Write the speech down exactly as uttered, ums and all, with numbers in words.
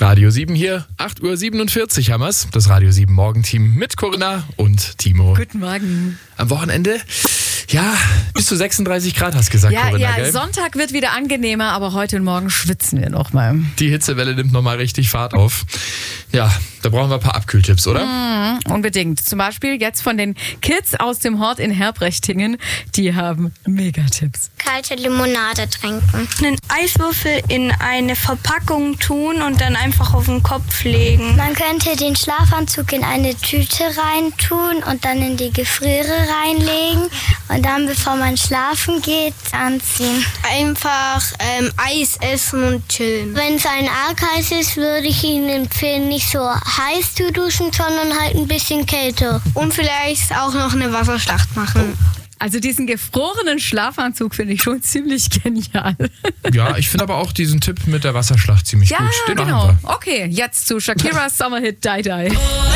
Radio sieben hier, acht Uhr siebenundvierzig haben wir's. Das Radio sieben Morgenteam mit Corinna und Timo. Guten Morgen. Am Wochenende, ja, bis zu sechsunddreißig Grad hast du gesagt, Ja, Corinna, ja, gell? Sonntag wird wieder angenehmer, aber heute und morgen schwitzen wir nochmal. Die Hitzewelle nimmt nochmal richtig Fahrt auf. Ja, da brauchen wir ein paar Abkühltipps, oder? Mhm, unbedingt. Zum Beispiel jetzt von den Kids aus dem Hort in Herbrechtingen. Die haben Megatipps. Kalte Limonade trinken. Einen Eiswürfel in eine Verpackung tun und dann einfach auf den Kopf legen. Man könnte den Schlafanzug in eine Tüte reintun und dann in die Gefriere reinlegen und dann, bevor man schlafen geht, anziehen. Einfach ähm, Eis essen und chillen. Wenn es ein arg heiß ist, würde ich Ihnen empfehlen, nicht so heiß zu duschen, sondern halt ein bisschen kälter. Und vielleicht auch noch eine Wasserschlacht machen. Also diesen gefrorenen Schlafanzug finde ich schon ziemlich genial. Ja, ich finde aber auch diesen Tipp mit der Wasserschlacht ziemlich Ja, gut. Den machen genau. wir. Okay, jetzt zu Shakiras Sommerhit Die Die.